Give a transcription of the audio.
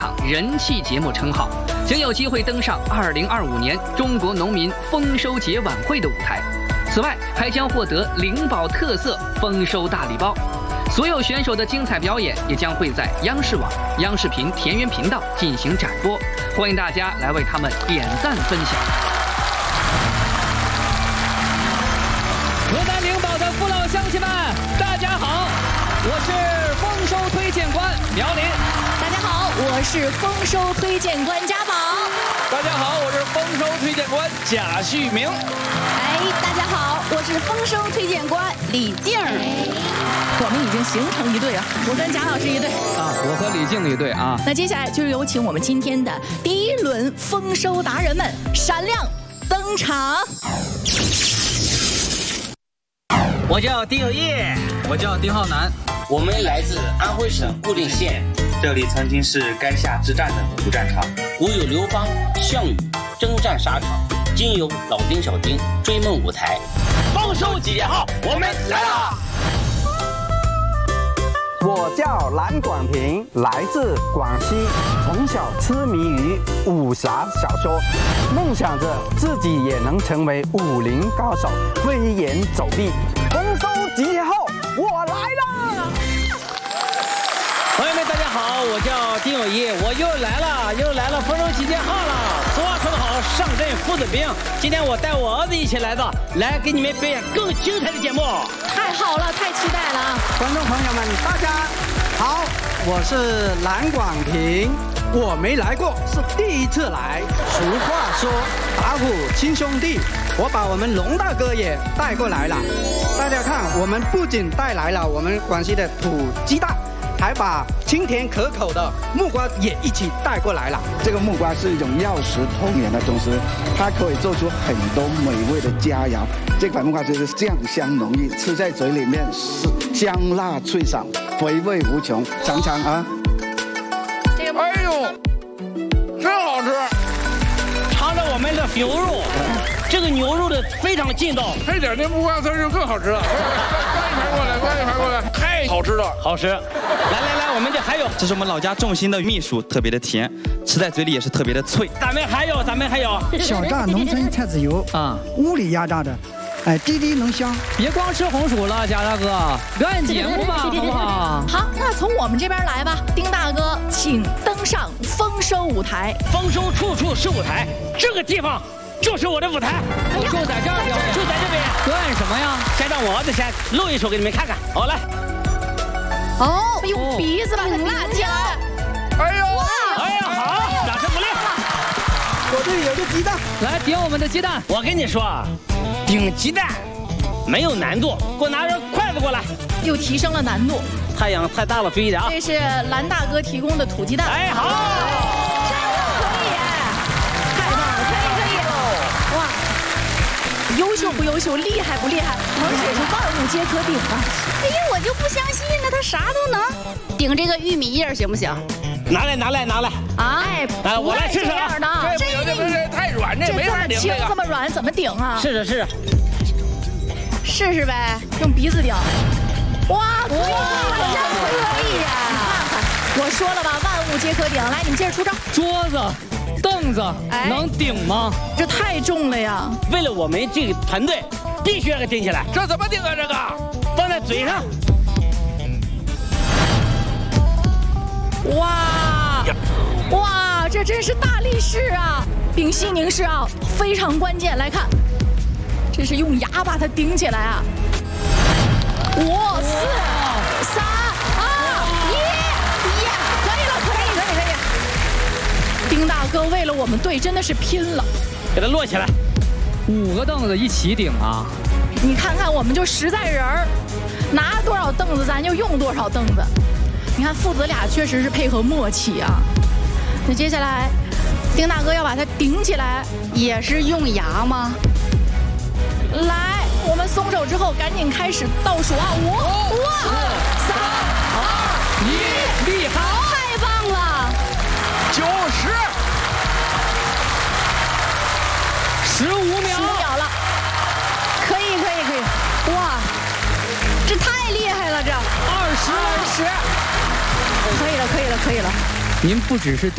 人气节目称号，将有机会登上2025年中国农民丰收节晚会的舞台。此外，还将获得灵宝特色丰收大礼包。所有选手的精彩表演也将会在央视网、央视频田园频道进行展播，欢迎大家来为他们点赞分享。 河南灵宝的父老乡亲们，大家好，我是丰收推荐官苗林。 大家好，我是丰收推荐官家宝。 大家好，我是丰收推荐官贾旭明。 大家好，我是丰收推荐官李静。我们已经形成一队啊，我跟贾老师一队啊，我和李静一队啊。 那接下来就有请我们今天的第一轮丰收达人们闪亮登场。 我叫丁有业， 我叫丁浩南， 我们来自安徽省固定县， 这里曾经是垓下之战的古战场， 古有刘邦、项羽征战沙场，今有老丁、小丁追梦舞台。丰收集结号，我们来啦！ 我叫蓝广平，来自广西，从小痴迷于武侠小说，梦想着自己也能成为武林高手，飞檐走壁。丰收集结后，我来啦！ 朋友们，大家好，我叫丁有业，我又来了，丰收集结号了。俗话说得好，上阵父子兵。今天我带我儿子一起来给你们表演更精彩的节目。 太好了，太期待了啊！ 观众朋友们，大家好，我是蓝广平，我没来过，是第一次来。俗话说，打虎亲兄弟，我把我们龙大哥也带过来了。大家看，我们不仅带来了我们广西的土鸡蛋，还把清甜可口的木瓜也一起带过来了。 这个木瓜是一种药食同源的东西，它可以做出很多美味的佳肴。这款木瓜就是酱香浓郁，吃在嘴里面是香辣脆爽，回味无穷。尝尝啊！ 这个，哎呦，真好吃！ 尝尝我们的牛肉，这个牛肉的非常劲道， 配点那木瓜丝就更好吃了。端一盘过来，太好吃了， 好吃。来，我们这还有， 这是我们老家种心的蜜薯，特别的甜，吃在嘴里也是特别的脆。 咱们还有小榨农村菜籽油啊，屋里压榨的，滴滴浓香。 别光吃红薯了，贾大哥，表演节目吧，好不好？ 好，那从我们这边来吧，丁大哥，请登上丰收舞台。 丰收处处是舞台，这个地方就是我的舞台。 我就在这儿表演， 就在这边。 表演什么呀？ 先让我儿子先露一手给你们看看。好，来。 哦，用鼻子把它顶起来。 哎呦， 好，掌声鼓励。 我这里有个鸡蛋， 来顶我们的鸡蛋。 我跟你说啊，顶鸡蛋没有难度，给我拿根筷子过来。 又提升了难度。 太阳太大了，注意点啊。 这是蓝大哥提供的土鸡蛋。 好。 可以，太棒了，可以。哇，优秀不优秀，厉害不厉害？而且是万物皆可顶啊！哎呀，我就不相信呢，他啥都能。顶这个玉米叶行不行？ 拿来啊！ 我来试试啊！ 这太软，这没法顶。 这么轻这么软，怎么顶啊？ 试试呗，用鼻子顶。哇，可以呀！看看，我说了吧，万物皆可顶。来，你们接着出招。 桌子、凳子能顶吗？ 这太重了呀！ 为了我们这个团队，必须让它顶起来。 这怎么顶啊？这个放在嘴上。 哇，这真是大力士啊！屏息凝视啊，非常关键。来看，这是用牙把它顶起来啊！5、4、3、2、1，可以。丁大哥为了我们队真的是拼了， 给它摞起来。 5个凳子一起顶啊！ 你看看，我们就实在人儿，拿多少凳子咱就用多少凳子。你看父子俩确实是配合默契啊。那接下来，丁大哥要把它顶起来，也是用牙吗？来，我们松手之后，赶紧开始倒数啊！5、4、3、2、1， 厉害！ 太棒了 ！15秒了，可以，哇，这太厉害了，这20，可以了。 您不只是